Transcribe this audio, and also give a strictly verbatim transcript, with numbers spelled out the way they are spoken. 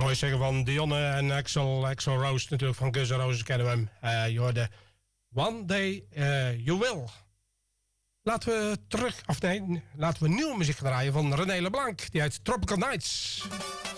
mooie zeggen van Dionne en Axel, Axel Rose natuurlijk, van Guns N' Roses kennen we hem. Uh, je hoorde One Day uh, You Will. Laten we terug, of nee, laten we nieuwe muziek draaien van René Leblanc. Die heet Tropical Nights.